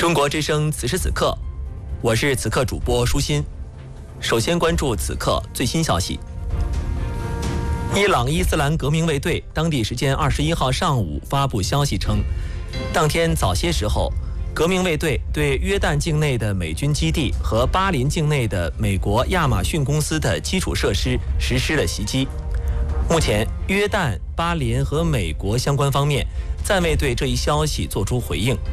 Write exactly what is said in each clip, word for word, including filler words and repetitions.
中国之声此时此刻，我是此刻主播舒心。首先关注此刻最新消息。伊朗伊斯兰革命卫队当地时间二十一号上午发布消息称，当天早些时候，革命卫队对约旦境内的美军基地和巴林境内的美国亚马逊公司的基础设施实施了袭击。目前，约旦、巴林和美国相关方面暂未对这一消息作出回应。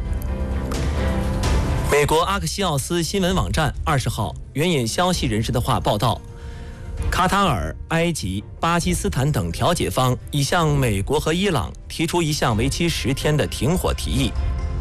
美国阿克西奥斯新闻网站二十号援引消息人士的话报道，卡塔尔、埃及、巴基斯坦等调解方已向美国和伊朗提出一项为期十天的停火提议。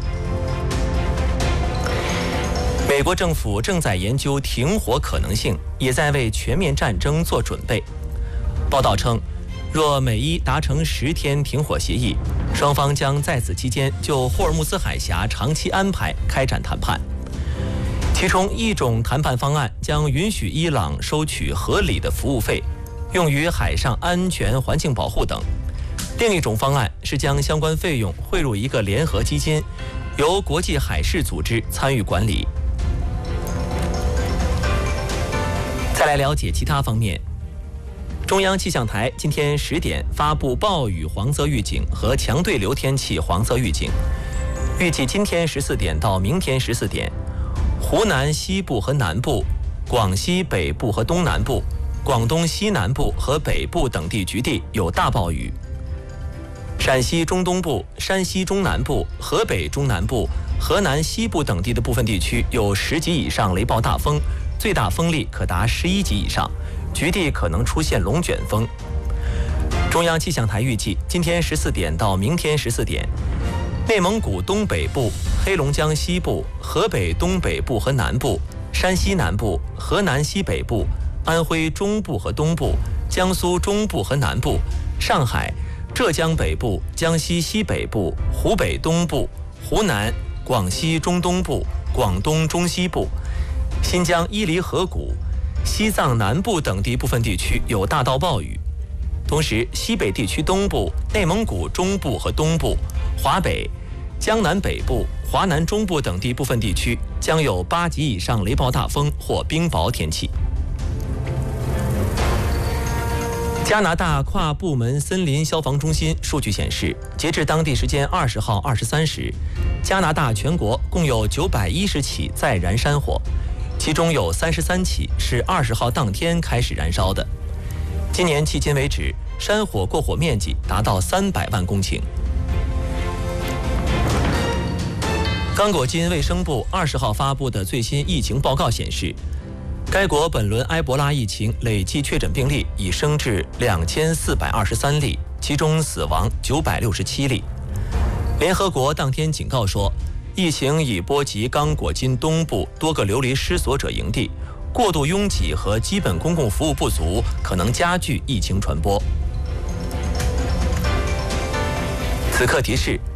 美国政府正在研究停火可能性，也在为全面战争做准备。报道称，若美伊达成十天停火协议，双方将在此期间就霍尔木兹海峡长期安排开展谈判。其中一种谈判方案将允许伊朗收取合理的服务费，用于海上安全环境保护等；另一种方案是将相关费用汇入一个联合基金，由国际海事组织参与管理。再来了解其他方面。中央气象台今天十点发布暴雨黄色预警和强对流天气黄色预警，预计今天十四点到明天十四点，湖南西部和南部、广西北部和东南部、广东西南部和北部等地局地有大暴雨；陕西中东部、山西中南部、河北中南部、河南西部等地的部分地区有十级以上雷暴大风，最大风力可达十一级以上，局地可能出现龙卷风。中央气象台预计，今天十四点到明天十四点，内蒙古东北部、黑龙江西部、河北东北部和南部、山西南部、河南西北部、安徽中部和东部、江苏中部和南部、上海、浙江北部、江西西北部、湖北东部、湖南、广西中东部、广东中西部、新疆伊犁河谷、西藏南部等地部分地区有大到暴雨。同时，西北地区东部、内蒙古中部和东部、华北、江南北部、华南中部等地部分地区将有八级以上雷暴大风或冰雹天气。加拿大跨部门森林消防中心数据显示，截至当地时间二十号二十三时，加拿大全国共有九百一十起在燃山火，其中有三十三起是二十号当天开始燃烧的。今年迄今为止，山火过火面积达到三百万公顷。刚果金卫生部二十号发布的最新疫情报告显示，该国本轮埃博拉疫情累计确诊病例已升至两千四百二十三例，其中死亡九百六十七例。联合国当天警告说，疫情已波及刚果金东部多个流离失所者营地，过度拥挤和基本公共服务不足可能加剧疫情传播。此刻提示：